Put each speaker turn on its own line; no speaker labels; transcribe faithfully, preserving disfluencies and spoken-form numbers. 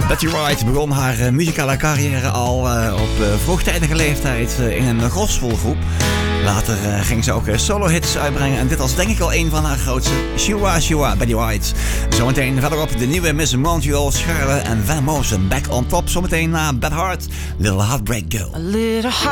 Betty Wright begon haar uh, muzikale carrière al uh, op uh, vroegtijdige leeftijd uh, in een gospelgroep. Later uh, ging ze ook uh, solo-hits uitbrengen en dit was denk ik al een van haar grootste. Shua Shua, Betty White. Zometeen verderop de nieuwe Miss Montreal, Charlotte en Van Mosen. Back on top, zometeen na Bad Heart, Little Heartbreak Girl.